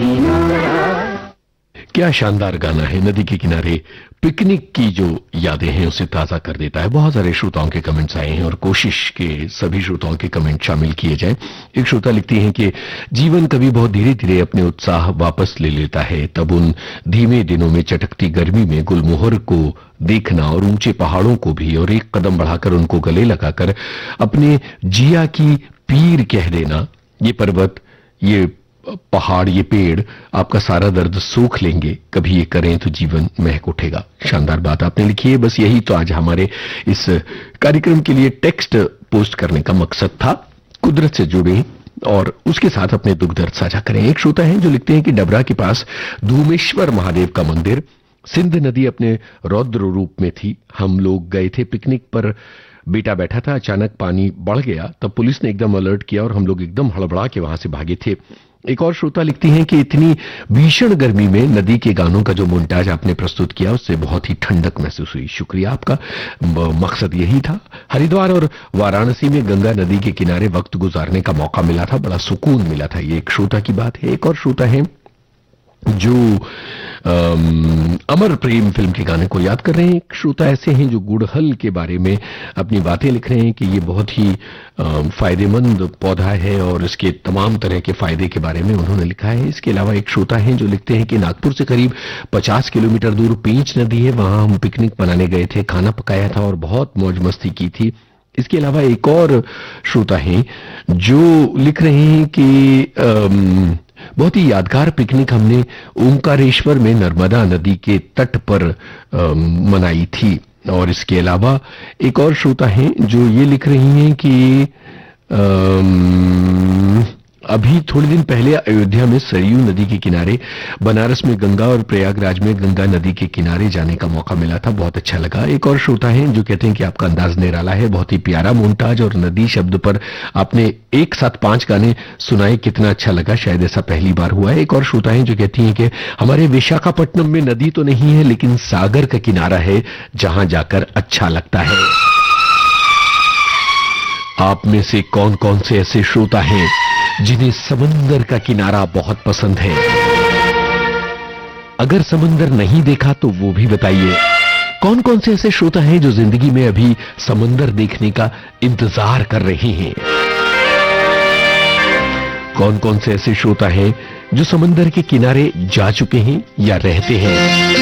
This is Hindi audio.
क्या शानदार गाना है। नदी के किनारे पिकनिक की जो यादें हैं उसे ताजा कर देता है। बहुत सारे श्रोताओं के कमेंट्स आए हैं और कोशिश के सभी श्रोताओं के कमेंट शामिल किए जाएं। एक श्रोता लिखती हैं कि जीवन कभी बहुत धीरे धीरे अपने उत्साह वापस ले लेता है, तब उन धीमे दिनों में चटकती गर्मी में गुलमोहर को देखना और ऊंचे पहाड़ों को भी, और एक कदम बढ़ाकर उनको गले लगाकर अपने जिया की पीर कह देना, ये पर्वत, ये पहाड़, ये पेड़ आपका सारा दर्द सूख लेंगे, कभी ये करें तो जीवन महक उठेगा। शानदार बात आपने लिखी है। बस यही तो आज हमारे इस कार्यक्रम के लिए टेक्स्ट पोस्ट करने का मकसद था। कुदरत से जुड़े और उसके साथ अपने दुख दर्द साझा करें। एक श्रोता है जो लिखते हैं कि डबरा के पास धूमेश्वर महादेव का मंदिर, सिंध नदी अपने रौद्र रूप में थी। हम लोग गए थे पिकनिक पर, बेटा बैठा था, अचानक पानी बढ़ गया, तब पुलिस ने एकदम अलर्ट किया और हम लोग एकदम हड़बड़ा के वहां से भागे थे। एक और श्रोता लिखती हैं कि इतनी भीषण गर्मी में नदी के गानों का जो मोन्टाज आपने प्रस्तुत किया उससे बहुत ही ठंडक महसूस हुई। शुक्रिया आपका, मकसद यही था। हरिद्वार और वाराणसी में गंगा नदी के किनारे वक्त गुजारने का मौका मिला था, बड़ा सुकून मिला था। ये एक श्रोता की बात है। एक और श्रोता है जो अमर प्रेम फिल्म के गाने को याद कर रहे हैं। एक श्रोता ऐसे हैं जो गुड़हल के बारे में अपनी बातें लिख रहे हैं कि ये बहुत ही फायदेमंद पौधा है और इसके तमाम तरह के फायदे के बारे में उन्होंने लिखा है। इसके अलावा एक श्रोता हैं जो लिखते हैं कि नागपुर से करीब 50 किलोमीटर दूर पेंच नदी है, वहां हम पिकनिक मनाने गए थे, खाना पकाया था और बहुत मौज मस्ती की थी। इसके अलावा एक और श्रोता हैं जो लिख रहे हैं कि बहुत ही यादगार पिकनिक हमने ओंकारेश्वर में नर्मदा नदी के तट पर मनाई थी। और इसके अलावा एक और श्रोता हैं जो ये लिख रही हैं कि अभी थोड़े दिन पहले अयोध्या में सरयू नदी के किनारे, बनारस में गंगा और प्रयागराज में गंगा नदी के किनारे जाने का मौका मिला था, बहुत अच्छा लगा। एक और श्रोता हैं जो कहते हैं कि आपका अंदाज निराला है, बहुत ही प्यारा मोन्टाज, और नदी शब्द पर आपने एक साथ 5 गाने सुनाए, कितना अच्छा लगा, शायद ऐसा पहली बार हुआ है। एक और श्रोता हैं जो कहती हैं कि हमारे विशाखापट्टनम में नदी तो नहीं है लेकिन सागर का किनारा है जहां जाकर अच्छा लगता है। आप में से कौन कौन से ऐसे श्रोता हैं जिन्हें समंदर का किनारा बहुत पसंद है? अगर समंदर नहीं देखा तो वो भी बताइए। कौन कौन से ऐसे श्रोता हैं जो जिंदगी में अभी समंदर देखने का इंतजार कर रहे हैं? कौन कौन से ऐसे श्रोता हैं जो समंदर के किनारे जा चुके हैं या रहते हैं?